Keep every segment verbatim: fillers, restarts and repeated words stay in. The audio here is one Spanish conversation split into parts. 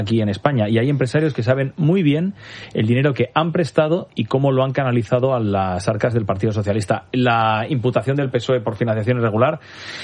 aquí en España, y hay empresarios que saben muy bien el dinero que han prestado y cómo lo han canalizado a las arcas del Partido Socialista. La imputación del P S O E por financiación irregular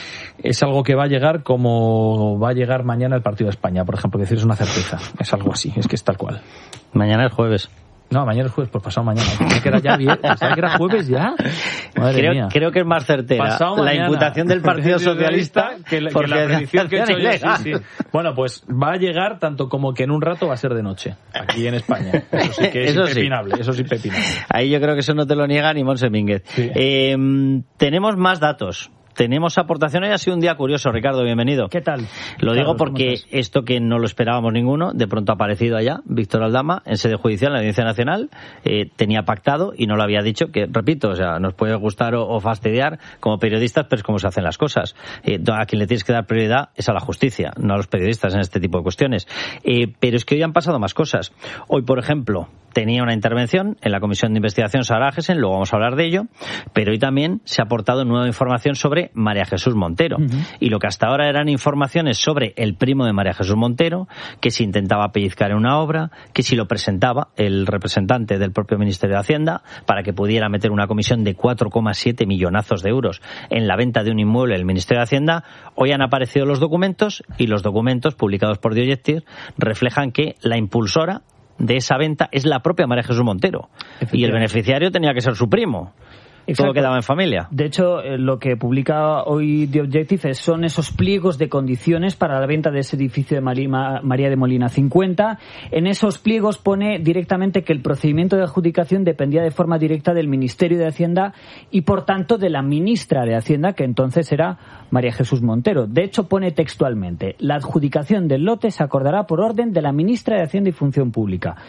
es algo que va a llegar como va a llegar mañana el Partido de España, por ejemplo, que decir, es una certeza, es algo así, es que es tal cual. Mañana es jueves. No, mañana es jueves, pues pasado mañana. Pensaba que era ya bien, pensaba que era jueves ya. Madre creo, mía. creo que es más certera la imputación del Partido Socialista que la, que la predicción que he hecho yo. Sí, sí. Bueno, pues va a llegar tanto como que en un rato va a ser de noche, aquí en España. Eso sí que es eso impepinable, sí. Eso es impepinable. Ahí yo creo que eso no te lo niega ni Monse Mínguez. Sí. Eh, tenemos más datos. Tenemos aportaciones. Ha sido un día curioso, Ricardo, bienvenido. ¿Qué tal? Lo Carlos, digo porque esto que no lo esperábamos ninguno, de pronto ha aparecido allá, Víctor Aldama, en sede judicial, en la Audiencia Nacional, eh, tenía pactado y no lo había dicho, que repito, o sea, nos puede gustar o, o fastidiar como periodistas, pero es como se hacen las cosas. Eh, a quien le tienes que dar prioridad es a la justicia, no a los periodistas en este tipo de cuestiones. Eh, pero es que hoy han pasado más cosas. Hoy, por ejemplo, tenía una intervención en la Comisión de Investigación Sara Agesen, luego vamos a hablar de ello, pero hoy también se ha aportado nueva información sobre María Jesús Montero. Uh-huh. Y lo que hasta ahora eran informaciones sobre el primo de María Jesús Montero, que si intentaba pellizcar en una obra, que si lo presentaba el representante del propio Ministerio de Hacienda para que pudiera meter una comisión de cuatro coma siete millonazos de euros en la venta de un inmueble del Ministerio de Hacienda. Hoy han aparecido los documentos y los documentos publicados por The Objective reflejan que la impulsora de esa venta es la propia María Jesús Montero y el beneficiario tenía que ser su primo. Exacto. Todo quedaba en familia. De hecho, eh, lo que publica hoy The Objective es, son esos pliegos de condiciones para la venta de ese edificio de María, María de Molina cincuenta. En esos pliegos pone directamente que el procedimiento de adjudicación dependía de forma directa del Ministerio de Hacienda y, por tanto, de la ministra de Hacienda, que entonces era María Jesús Montero. De hecho, pone textualmente: la adjudicación del lote se acordará por orden de la ministra de Hacienda y Función Pública.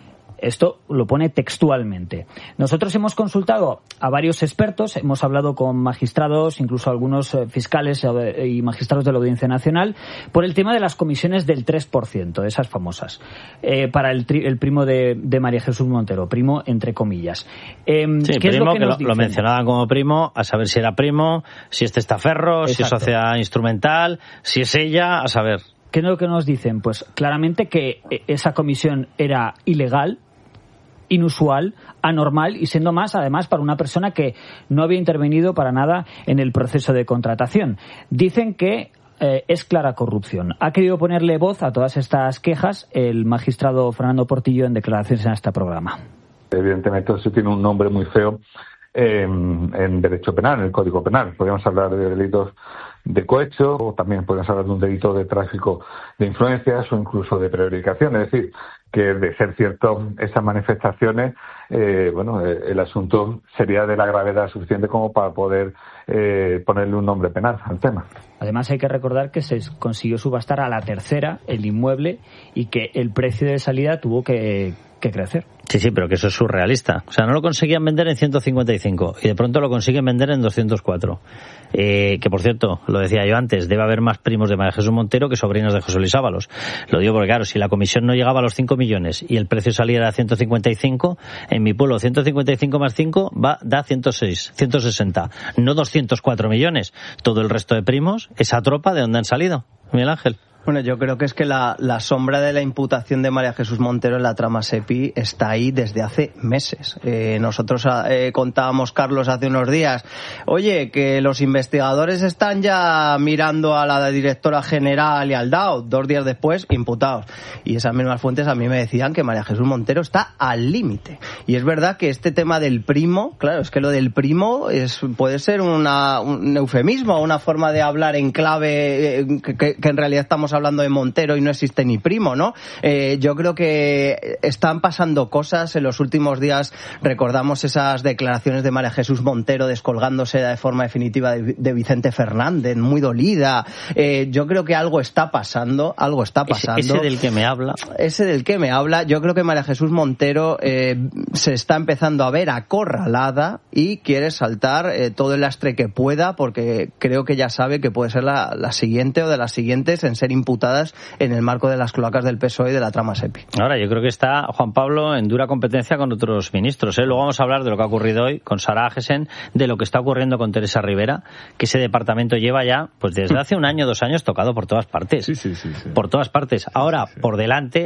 Esto lo pone textualmente. Nosotros hemos consultado a varios expertos, hemos hablado con magistrados, incluso algunos fiscales y magistrados de la Audiencia Nacional, por el tema de las comisiones del tres por ciento, esas famosas, eh, para el, tri- el primo de, de María Jesús Montero, primo entre comillas. Eh, sí, ¿qué primo, es lo que, que nos lo, lo mencionaban como primo, a saber si era primo, si es testaferro, Exacto. si es sociedad instrumental, si es ella, a saber. ¿Qué es lo que nos dicen? Pues claramente que esa comisión era ilegal, inusual, anormal y siendo más, además, para una persona que no había intervenido para nada en el proceso de contratación. Dicen que eh, es clara corrupción. Ha querido ponerle voz a todas estas quejas el magistrado Fernando Portillo en declaraciones en este programa. Evidentemente eso tiene un nombre muy feo eh, en derecho penal, en el Código Penal. Podríamos hablar de delitos de cohecho, o también podemos hablar de un delito de tráfico de influencias o incluso de prevaricación. Es decir, que de ser cierto esas manifestaciones, eh, bueno, eh, el asunto sería de la gravedad suficiente como para poder eh, ponerle un nombre penal al tema. Además hay que recordar que se consiguió subastar a la tercera el inmueble y que el precio de salida tuvo que, que crecer. Sí, sí, pero que eso es surrealista. O sea, no lo conseguían vender en ciento cincuenta y cinco y de pronto lo consiguen vender en doscientos cuatro. Eh, que, por cierto, lo decía yo antes, debe haber más primos de María Jesús Montero que sobrinos de José Luis Ábalos. Lo digo porque, claro, si la comisión no llegaba a los cinco millones y el precio salía a ciento cincuenta y cinco, en mi pueblo ciento cincuenta y cinco más cinco va, da ciento seis, ciento sesenta, no doscientos cuatro millones. Todo el resto de primos, esa tropa, ¿de dónde han salido? Miguel Ángel. Bueno, yo creo que es que la, la sombra de la imputación de María Jesús Montero en la trama SEPI está ahí desde hace meses. Eh, nosotros eh, contábamos, Carlos, hace unos días, oye, que los investigadores están ya mirando a la directora general y al D A O, dos días después, imputados. Y esas mismas fuentes a mí me decían que María Jesús Montero está al límite. Y es verdad que este tema del primo, claro, es que lo del primo es puede ser una, un eufemismo, una forma de hablar en clave eh, que, que, que en realidad estamos hablando de Montero y no existe ni primo, ¿no? Eh, yo creo que están pasando cosas. En los últimos días recordamos esas declaraciones de María Jesús Montero descolgándose de forma definitiva de, de Vicente Fernández, muy dolida. Eh, yo creo que algo está pasando, algo está pasando. Ese, ese del que me habla. Ese del que me habla. Yo creo que María Jesús Montero eh, se está empezando a ver acorralada y quiere saltar eh, todo el lastre que pueda porque creo que ya sabe que puede ser la, la siguiente o de las siguientes en ser imputadas en el marco de las cloacas del P S O E y de la trama SEPI. Ahora, yo creo que está Juan Pablo en dura competencia con otros ministros, ¿eh? Luego vamos a hablar de lo que ha ocurrido hoy con Sara Agesen, de lo que está ocurriendo con Teresa Rivera, que ese departamento lleva ya, pues desde hace un año, dos años, tocado por todas partes. Sí, sí, sí, sí. Por todas partes. Ahora, sí, sí. por delante,